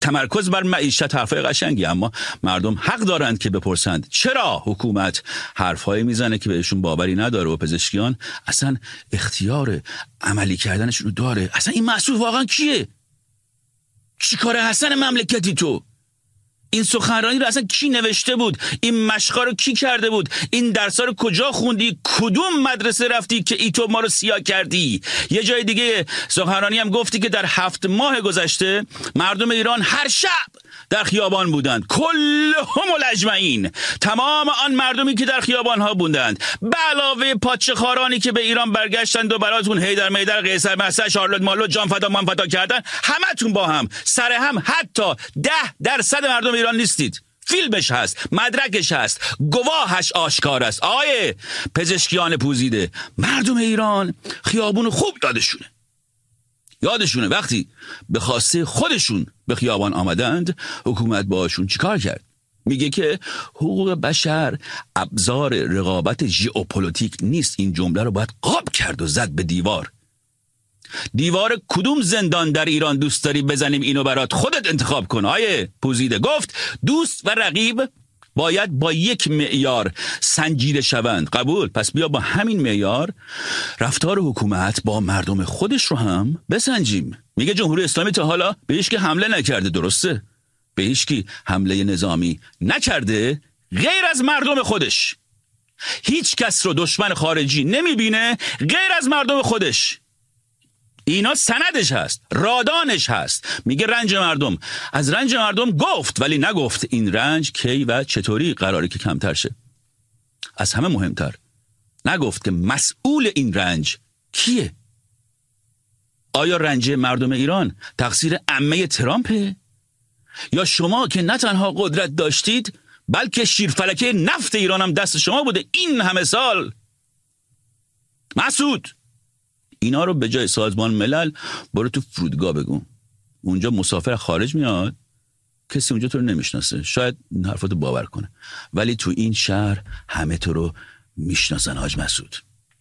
تمرکز بر معیشت حرفای قشنگی، اما مردم حق دارند که بپرسند چرا حکومت حرفایی میزنه که بهشون باوری نداره و پزشکیان اصلا اختیار عملی کردنشون رو داره. اصلا این مسئول واقعا کیه؟ چی کاره حسن مملکتی تو؟ این سخنرانی رو اصلا کی نوشته بود؟ این مشقا رو کی کرده بود؟ این درسا رو کجا خوندی؟ کدوم مدرسه رفتی که ای تو ما رو سیاه کردی؟ یه جای دیگه سخنرانی هم گفتی که در 7 ماه گذشته مردم ایران هر شب در خیابان بودند، کلهم اجمعین، تمام آن مردمی که در خیابان ها بودند، به علاوه پادشاهانی که به ایران برگشتند و براتون هیدر میدر قیصر مسعود شارلوت مارلوت جان فدا من فدا کردن، همتون با هم سر هم حتی 10% مردم ایران نیستید. فیلمش هست، مدرکش هست، گواهش آشکار است. آیه پزشکیان پوزیده، مردم ایران خیابون خوب یادشونه وقتی به خواسته خودشون به خیابان آمدند حکومت باشون چیکار کرد؟ میگه که حقوق بشر ابزار رقابت ژئوپلیتیک نیست. این جمله رو باید قاب کرد و زد به دیوار کدوم زندان در ایران دوست داری بزنیم اینو برات خودت انتخاب کن. آیه پوزیده گفت دوست و رقیب باید با یک معیار سنجیده شوند. قبول؟ پس بیا با همین معیار رفتار حکومت با مردم خودش رو هم بسنجیم. میگه جمهوری اسلامی تا حالا به هیچ کی حمله نکرده، درسته؟ به هیچ کی حمله نظامی نکرده غیر از مردم خودش. هیچ کس رو دشمن خارجی نمیبینه غیر از مردم خودش. اینا سندش هست، رادانش هست. میگه رنج مردم، از رنج مردم گفت ولی نگفت این رنج کی و چطوری قراره که کمتر شه. از همه مهمتر نگفت که مسئول این رنج کیه. آیا رنج مردم ایران تقصیر عمه ترامپه؟ یا شما که نه تنها قدرت داشتید بلکه شیرفلکه نفت ایران هم دست شما بوده این همه سال؟ مسعود، اینا رو به جای سازمان ملل برو تو فرودگاه بگو. اونجا مسافر خارج میاد، کسی اونجا تو رو نمیشناسه، شاید این حرفاتو باور کنه، ولی تو این شهر همه تو رو میشناسن حاج مسعود.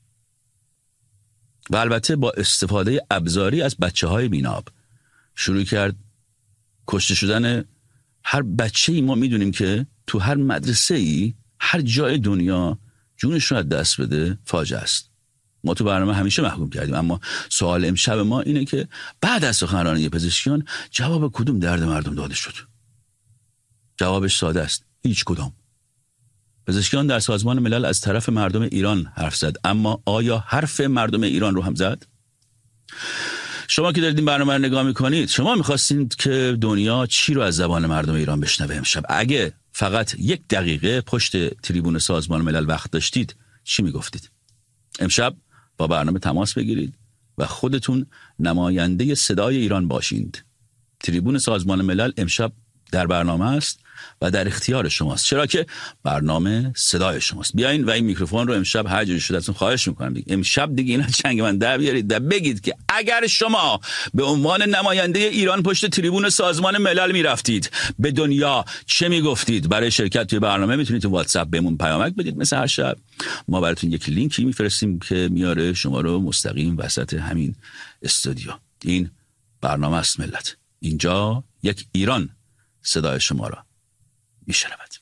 و البته با استفاده ابزاری از بچه‌های بیناب شروع کرد کشته شدن هر بچه‌ای. ما میدونیم که تو هر مدرسه‌ای هر جای دنیا جونش رو از دست بده فاجعه است. ما تو برنامه همیشه محکوم کردیم، اما سوال امشب ما اینه که بعد از سخنرانی پزشکیان جواب کدوم درد مردم داده شد؟ جوابش ساده است، هیچ کدام. پزشکیان در سازمان ملل از طرف مردم ایران حرف زد، اما آیا حرف مردم ایران رو هم زد؟ شما که دارید این برنامه رو نگاه میکنید، شما میخواستید که دنیا چی رو از زبان مردم ایران بشنوه امشب؟ اگه فقط 1 دقیقه پشت تریبون سازمان ملل وقت داشتید چی میگفتید؟ امشب با برنامه تماس بگیرید و خودتون نماینده صدای ایران باشید. تریبون سازمان ملل امشب در برنامه است و در اختیار شماست، چرا که برنامه صدای شماست. بیاین و این میکروفون رو امشب هر جوری شده ازتون خواهش میکنم امشب دیگه اینا چنگ من در بیارید و بگید که اگر شما به عنوان نماینده ایران پشت تریبون سازمان ملل میرفتید به دنیا چه میگفتید؟ برای شرکت توی برنامه میتونید تو واتساپ بهمون پیامک بدید، مثل هر شب ما براتون یک لینکی میفرستیم که میاره شما رو مستقیم وسط همین استودیو. این برنامه است ملت، اینجا یک ایران صدای شما را میشنود.